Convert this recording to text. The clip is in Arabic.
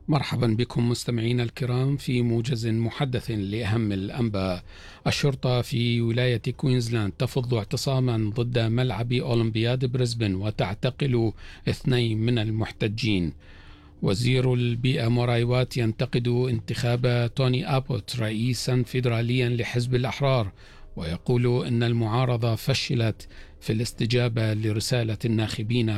مرحبا بكم مستمعينا الكرام في موجز محدث لأهم الأنباء. الشرطة في ولاية كوينزلاند تفض اعتصاما ضد ملعب أولمبياد بريسبن وتعتقل 2 من المحتجين. وزير البيئة موراي وات ينتقد انتخاب توني أبوت رئيسا فيدراليا لحزب الأحرار، ويقول إن المعارضة فشلت في الاستجابة لرسالة الناخبين